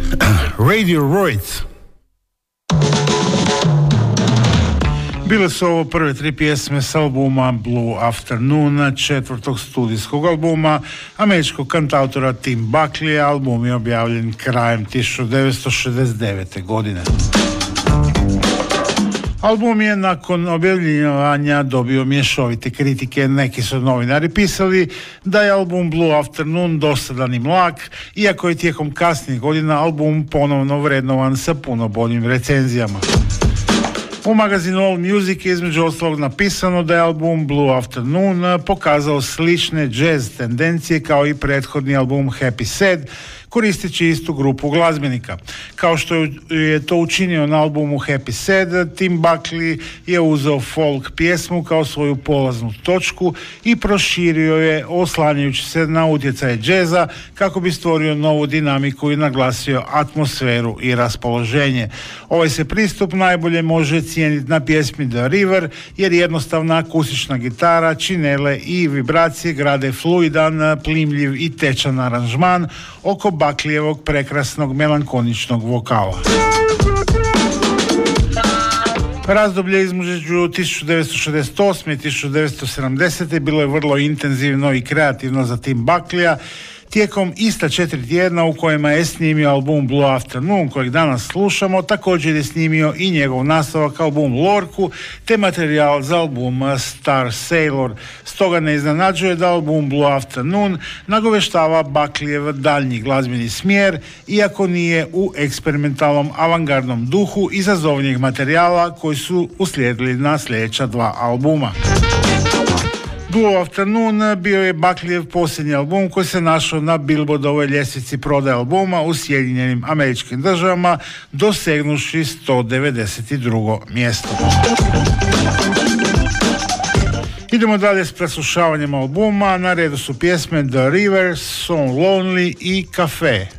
Radiohead. Bile su ovo prve tri pjesme s albuma Blue Afternoon, četvrtog studijskog albuma američkog kantautora Tim Buckley. Album je objavljen krajem 1969. godine. Album je nakon objavljivanja dobio mješovite kritike. Neki su novinari pisali da je album Blue Afternoon dosadan i mlak, iako je tijekom kasnijih godina album ponovno vrednovan sa puno boljim recenzijama. U magazinu All Music je između ostalog napisano da je album Blue Afternoon pokazao slične jazz tendencije kao i prethodni album Happy Sad, koristeći istu grupu glazbenika. Kao što je to učinio na albumu Happy Sad, Tim Buckley je uzeo folk pjesmu kao svoju polaznu točku i proširio je oslanjajući se na utjecaje džeza kako bi stvorio novu dinamiku i naglasio atmosferu i raspoloženje. Ovaj se pristup najbolje može cijeniti na pjesmi The River, jer jednostavna akustična gitara, činele i vibracije grade fluidan, plimljiv i tečan aranžman oko Buckleyevog prekrasnog melankoničnog vokala. Razdoblje između 1968. i 1970. bilo je vrlo intenzivno i kreativno za Tim Buckleya. Tijekom ista 4 tjedna u kojima je snimio album Blue Afternoon, kojeg danas slušamo, također je snimio i njegov nastavak album Lorku, te materijal za album Star Sailor. Stoga ne iznenađuje da album Blue Afternoon nagoveštava Buckleyjev daljnji glazbeni smjer, iako nije u eksperimentalnom avangardnom duhu izazovnijeg materijala koji su uslijedili na sljedeća dva albuma. Blue Afternoon bio je Buckleyjev posljednji album koji se našao na Billboardovoj ljestvici prodaje albuma u Sjedinjenim Američkim Državama, dosegnuši 192. mjesto. Idemo dalje s preslušavanjem albuma. Na redu su pjesme The River, So Lonely i Cafe.